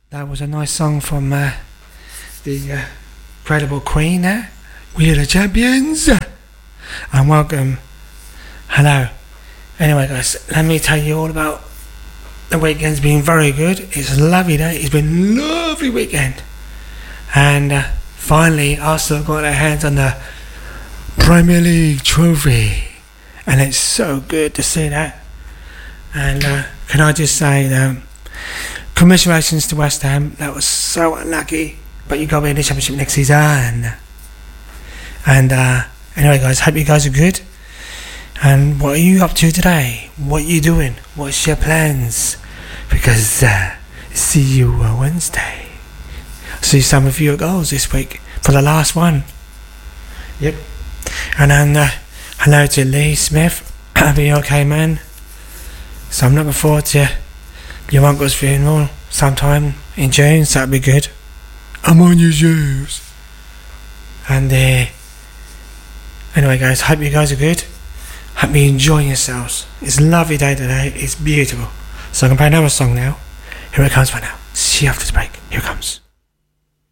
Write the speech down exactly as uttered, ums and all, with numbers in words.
That was a nice song from uh, the uh, incredible Queen there. We are the champions. And welcome. Hello. Anyway guys, let me tell you all about the weekend's been very good. It's a lovely day. It's been a lovely weekend. And uh, finally Arsenal got their hands on the Premier League trophy. And it's so good to see that. And uh, can I just say that commiserations to West Ham. That was so unlucky, but you got to be in the Championship next season. And uh, anyway guys, hope you guys are good. And what are you up to today? What are you doing? What's your plans? Because uh, see you on Wednesday. See some of your goals this week for the last one. Yep. And then uh, hello to Lee Smith. Are you okay, man? So I'm looking forward to your uncle's funeral sometime in June, so that'll be good. I'm on your shoes. And uh, anyway guys, hope you guys are good. Hope you're enjoying yourselves. It's a lovely day today. It's beautiful. So I can play another song now. Here it comes for now. See you after the break. Here it comes.